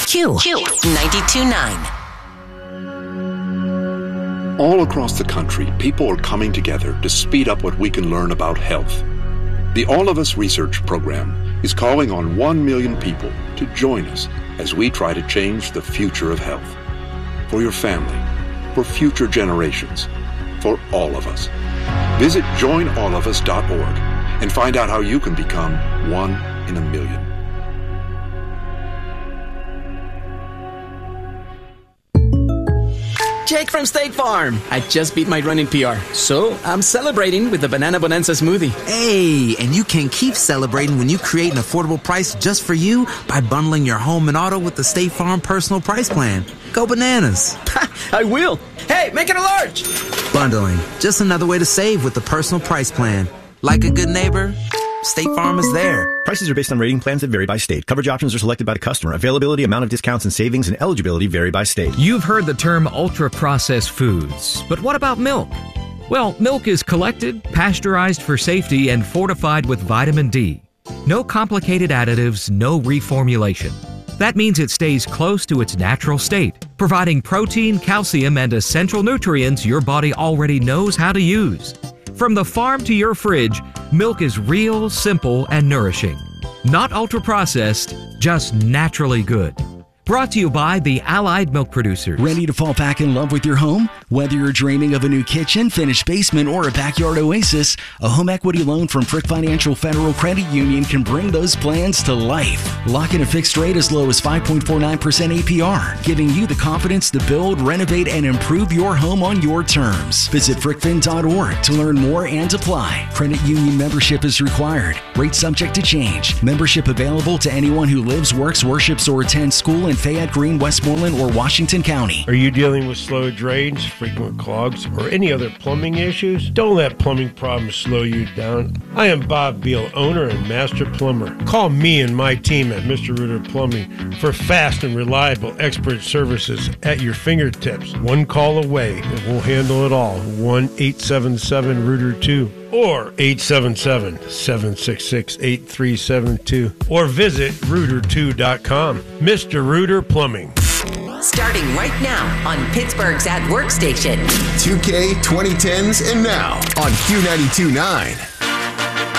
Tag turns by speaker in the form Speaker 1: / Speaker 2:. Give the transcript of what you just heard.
Speaker 1: Q92.9.
Speaker 2: All across the country, people are coming together to speed up what we can learn about health. The All of Us Research Program is calling on 1 million people to join us as we try to change the future of health. For your family, for future generations, for all of us. Visit joinallofus.org and find out how you can become 1 in a million.
Speaker 3: Jake from State Farm. I just beat my running PR, so I'm celebrating with the Banana Bonanza smoothie.
Speaker 4: Hey, and you can keep celebrating when you create an affordable price just for you by bundling your home and auto with the State Farm Personal Price Plan. Go bananas.
Speaker 3: I will. Hey, make it a large.
Speaker 4: Bundling, just another way to save with the Personal Price Plan. Like a good neighbor, State Farm is there.
Speaker 5: Prices are based on rating plans that vary by state. Coverage options are selected by the customer. Availability, amount of discounts and savings, and eligibility vary by state.
Speaker 6: You've heard the term ultra-processed foods, but what about milk? Well, milk is collected, pasteurized for safety, and fortified with vitamin D. No complicated additives, no reformulation. That means it stays close to its natural state, providing protein, calcium, and essential nutrients your body already knows how to use. From the farm to your fridge, milk is real, simple, and nourishing. Not ultra-processed, just naturally good. Brought to you by the Allied Milk Producers.
Speaker 7: Ready to fall back in love with your home? Whether you're dreaming of a new kitchen, finished basement, or a backyard oasis, a home equity loan from Frick Financial Federal Credit Union can bring those plans to life. Lock in a fixed rate as low as 5.49% APR, giving you the confidence to build, renovate, and improve your home on your terms. Visit frickfin.org to learn more and apply. Credit union membership is required. Rate subject to change. Membership available to anyone who lives, works, worships, or attends school in Fayette, Greene, Westmoreland, or Washington County.
Speaker 8: Are you dealing with slow drains, frequent clogs, or any other plumbing issues? Don't let plumbing problems slow you down. I am Bob Beal, owner and master plumber. Call me and my team at Mr. Reuter Plumbing for fast and reliable expert services at your fingertips. One call away, and we'll handle it all. 1-877-REUTER2 or 877-766-8372 or visit Reuter2.com. Mr. Reuter Plumbing.
Speaker 1: Starting right now on Pittsburgh's At Work station.
Speaker 9: 2K 2010s and now on Q92.9.